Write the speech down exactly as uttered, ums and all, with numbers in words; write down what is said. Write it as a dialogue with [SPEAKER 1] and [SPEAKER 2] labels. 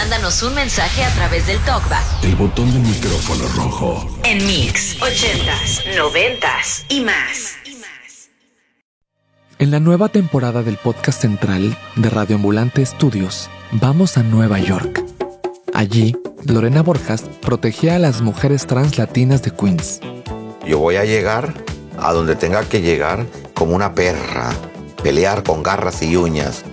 [SPEAKER 1] mándanos un mensaje a través del TalkBack.
[SPEAKER 2] El botón del micrófono rojo.
[SPEAKER 1] En Mix, ochentas, noventas y más.
[SPEAKER 3] En la nueva temporada del podcast central de Radio Ambulante Estudios, vamos a Nueva York. Allí, Lorena Borjas protegía a las mujeres trans latinas de Queens.
[SPEAKER 4] Yo voy a llegar a donde tenga que llegar como una perra, pelear con garras y uñas